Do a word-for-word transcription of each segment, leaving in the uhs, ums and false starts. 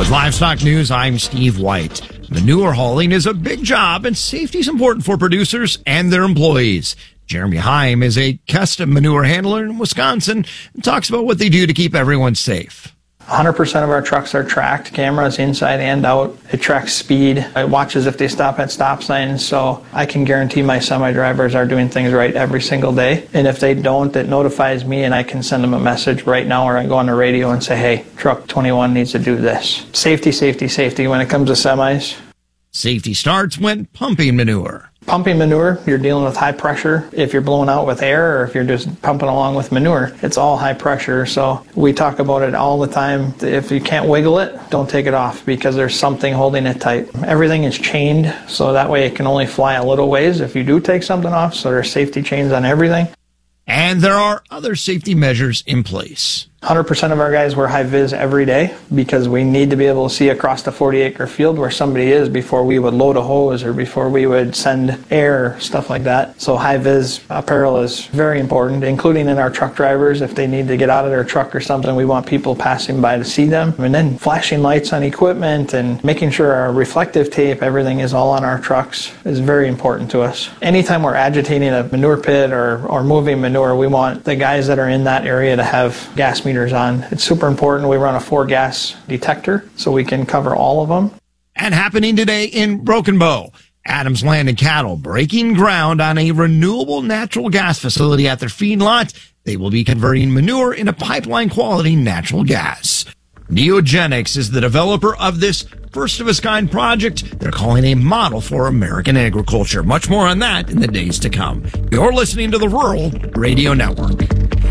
With Livestock News, I'm Steve White. Manure hauling is a big job, and safety is important for producers and their employees. Jeremy Heim is a custom manure handler in Wisconsin and talks about what they do to keep everyone safe. one hundred percent of our trucks are tracked, cameras inside and out. It tracks speed. It watches if they stop at stop signs, so I can guarantee my semi-drivers are doing things right every single day. And if they don't, it notifies me and I can send them a message right now, or I go on the radio and say, hey, truck twenty-one needs to do this. Safety, safety, safety when it comes to semis. Safety starts when pumping manure. Pumping manure, you're dealing with high pressure. If you're blowing out with air or if you're just pumping along with manure, it's all high pressure. So we talk about it all the time. If you can't wiggle it, don't take it off because there's something holding it tight. Everything is chained, so that way it can only fly a little ways if you do take something off. So there's safety chains on everything. And there are other safety measures in place. one hundred percent of our guys wear high vis every day because we need to be able to see across the forty acre field where somebody is before we would load a hose or before we would send air, stuff like that. So high vis apparel is very important, including in our truck drivers. If they need to get out of their truck or something, we want people passing by to see them. And then flashing lights on equipment and making sure our reflective tape, everything is all on our trucks is very important to us. Anytime we're agitating a manure pit or, or moving manure, we want the guys that are in that area to have gas meters on. It's super important. We run a four gas detector so we can cover all of them. And happening today in Broken Bow, Adams Land and Cattle breaking ground on a renewable natural gas facility at their feedlot. They will be converting manure into pipeline quality natural gas. Neogenics is the developer of this first-of-its-kind project they're calling a model for American agriculture. Much more on that in the days to come. You're listening to the Rural Radio Network.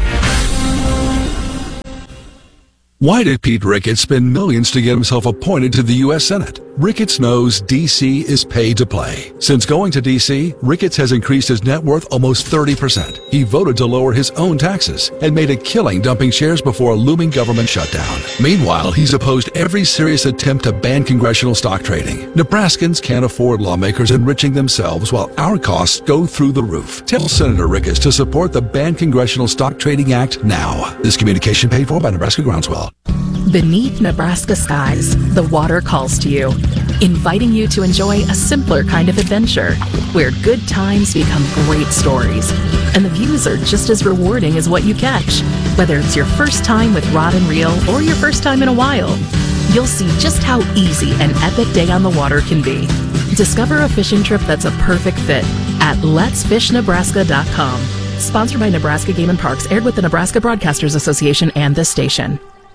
Why did Pete Ricketts spend millions to get himself appointed to the U S Senate? Ricketts knows D C is pay to play. Since going to D C, Ricketts has increased his net worth almost thirty percent. He voted to lower his own taxes and made a killing dumping shares before a looming government shutdown. Meanwhile, he's opposed every serious attempt to ban congressional stock trading. Nebraskans can't afford lawmakers enriching themselves while our costs go through the roof. Tell Senator Ricketts to support the Ban Congressional Stock Trading Act now. This communication paid for by Nebraska Groundswell. Beneath Nebraska skies, the water calls to you, inviting you to enjoy a simpler kind of adventure, where good times become great stories, and the views are just as rewarding as what you catch. Whether it's your first time with rod and reel or your first time in a while, you'll see just how easy an epic day on the water can be. Discover a fishing trip that's a perfect fit at lets fish nebraska dot com. Sponsored by Nebraska Game and Parks, aired with the Nebraska Broadcasters Association and this station.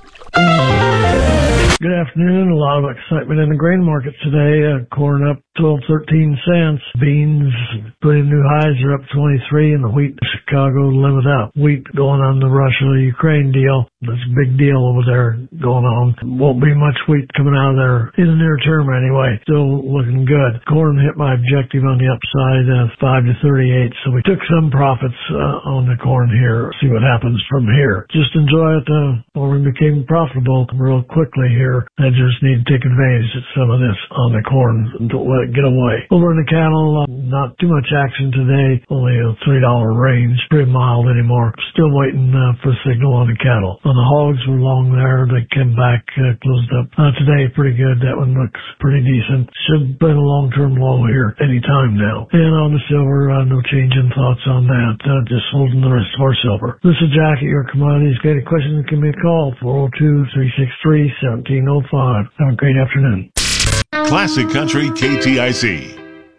Good afternoon. A lot of excitement in the grain markets today. Uh, corn up twelve, thirteen cents. Beans putting new highs are up twenty-three, and the wheat in Chicago limit up. Wheat going on the Russia-Ukraine deal. That's a big deal over there going on. Won't be much wheat coming out of there in the near term anyway. Still looking good. Corn hit my objective on the upside of five to thirty-eight, so we took some profits uh, on the corn here. See what happens from here. Just enjoy it uh, while we became profitable real quickly here. I just need to take advantage of some of this on the corn and don't let it get away. Over in the cattle, uh, not too much action today. Only a three dollar range. Pretty mild anymore. Still waiting uh, for a signal on the cattle. On the hogs, we're long there. They came back, uh, closed up uh, today. Pretty good. That one looks pretty decent. Should be a long-term low here any time now. And on the silver, uh, no change in thoughts on that. Uh, just holding the rest of our silver. This is Jack at Your Commodities. Got any questions? Give me a call. four oh two, three six three, one seven oh five. Have a great afternoon. Classic Country K T I C.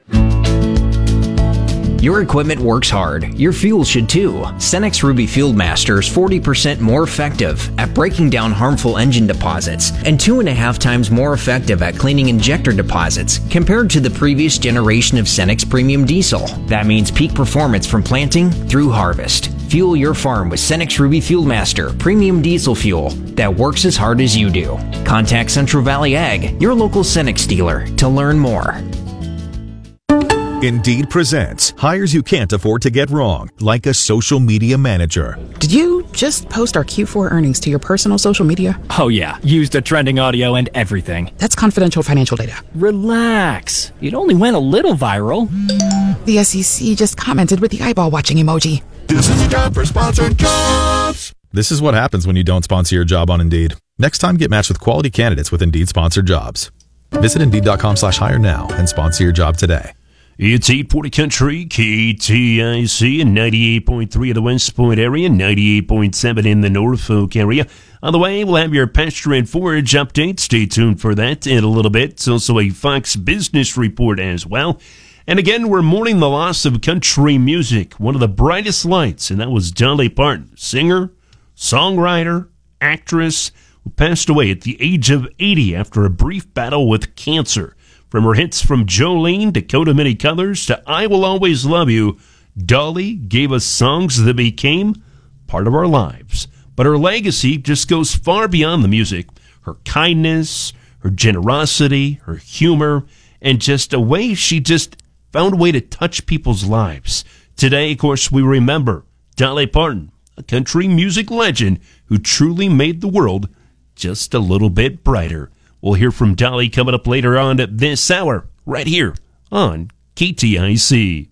Your equipment works hard. Your fuel should too. Cenex Ruby Fieldmaster is forty percent more effective at breaking down harmful engine deposits and two and a half times more effective at cleaning injector deposits compared to the previous generation of Cenex Premium Diesel. That means peak performance from planting through harvest. Fuel your farm with Cenex Ruby Fieldmaster Premium Diesel Fuel that works as hard as you do. Contact Central Valley Ag, your local Cenex dealer, to learn more. Indeed presents hires you can't afford to get wrong, like a social media manager. Did you just post our Q four earnings to your personal social media? Oh yeah, used the trending audio and everything. That's confidential financial data. Relax. It only went a little viral. The S E C just commented with the eyeball watching emoji. This is a job for sponsored jobs. This is what happens when you don't sponsor your job on Indeed. Next time, get matched with quality candidates with Indeed-sponsored jobs. Visit Indeed.com slash hire now and sponsor your job today. It's eight forty Country, K T I C, and ninety-eight point three in the West Point area, ninety-eight point seven in the Norfolk area. On the way, we'll have your pasture and forage update. Stay tuned for that in a little bit. It's also a Fox Business Report as well. And again, we're mourning the loss of country music, one of the brightest lights, and that was Dolly Parton, singer, songwriter, actress, who passed away at the age of eighty after a brief battle with cancer. From her hits from Jolene, Dakota Many Colors, to I Will Always Love You, Dolly gave us songs that became part of our lives. But her legacy just goes far beyond the music. Her kindness, her generosity, her humor, and just a way she just found a way to touch people's lives. Today, of course, we remember Dolly Parton, a country music legend who truly made the world just a little bit brighter. We'll hear from Dolly coming up later on at this hour, right here on K T I C.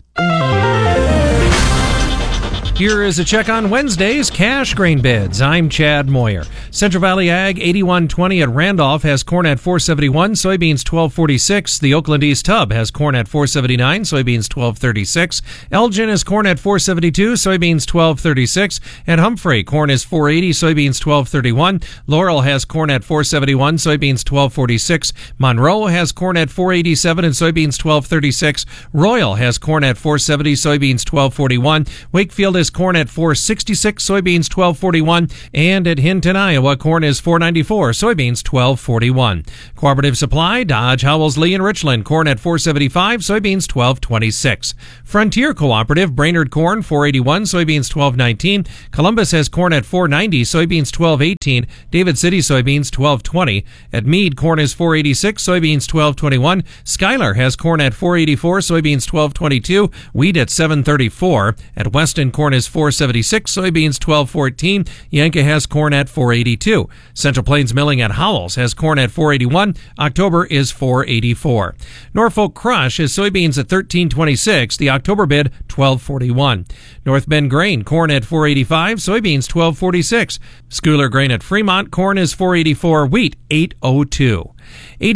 Here is a check on Wednesday's cash grain bids. I'm Chad Moyer. Central Valley Ag eighty-one twenty at Randolph has corn at four seventy-one, soybeans twelve forty-six. The Oakland East Hub has corn at four seventy-nine, soybeans twelve thirty-six. Elgin is corn at four seventy-two, soybeans twelve thirty-six. At Humphrey, corn is four eighty, soybeans twelve thirty-one. Laurel has corn at four seventy-one, soybeans twelve forty-six. Monroe has corn at four eighty-seven and soybeans twelve thirty-six. Royal has corn at four seventy, soybeans twelve forty-one. Wakefield is corn at four sixty-six, soybeans twelve forty-one, and at Hinton, Iowa, corn is four ninety-four, soybeans twelve forty-one. Cooperative Supply, Dodge, Howells, Lee, and Richland, corn at four seventy-five, soybeans twelve twenty-six. Frontier Cooperative, Brainerd corn four eighty-one, soybeans twelve nineteen. Columbus has corn at four ninety, soybeans twelve eighteen. David City soybeans twelve twenty. At Meade, corn is four eighty-six, soybeans twelve twenty-one. Schuyler has corn at four eighty-four, soybeans twelve twenty-two. Wheat at seven thirty-four. At Weston, corn is four seventy-six, soybeans twelve fourteen. Yanka has corn at four eighty-two. Central Plains Milling at Howells has corn at four eighty-one. October is four eighty-four. Norfolk Crush is soybeans at thirteen twenty-six. The October bid twelve forty-one. North Bend Grain, corn at four eighty-five, soybeans twelve forty-six. Schooler Grain at Fremont, corn is four eighty-four, wheat eight oh two.